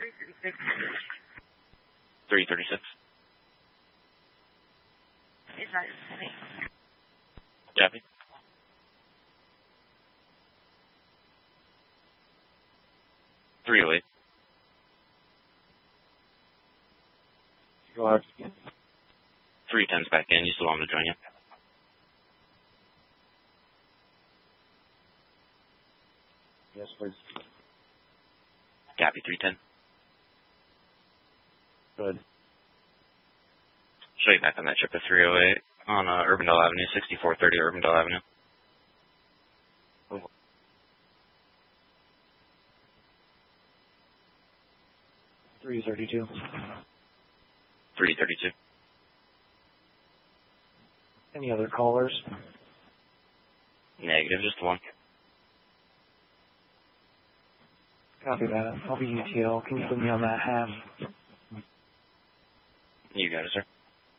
336. It's not funny. Copy. .308. Go out. 310's back in. You still want me to join you? Yes, please. Copy, 310. Good. Show you back on that trip to 308 on Urbandale Avenue, 6430 Urbandale Avenue. 332. 332. Any other callers? Negative, just one. Copy that. I'll be UTL. Can you put me on that half? You got it, sir.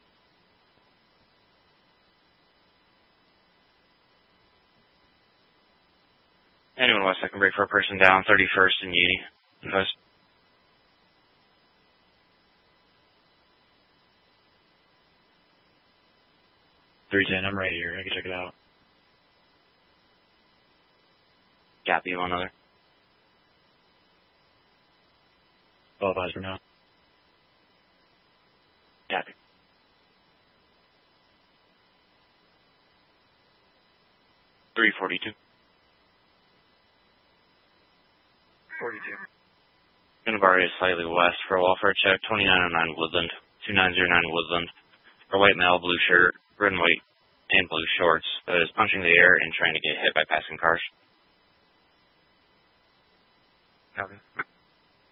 Anyone West, I can break for a person down, 31st and Unity. West. I'm right here. I can check it out. Copy, one other. All advised for now. Copy. .342. 42. Univari is slightly west for a welfare check, 2909 Woodland, 2909 Woodland. For white male, blue shirt, red and white, and blue shorts that is punching the air and trying to get hit by passing cars. Copy.